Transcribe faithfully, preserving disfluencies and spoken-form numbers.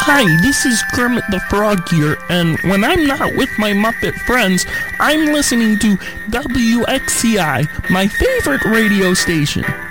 Hi, this is Kermit the Frog here, and when I'm not with my Muppet friends, I'm listening to W X C I, my favorite radio station.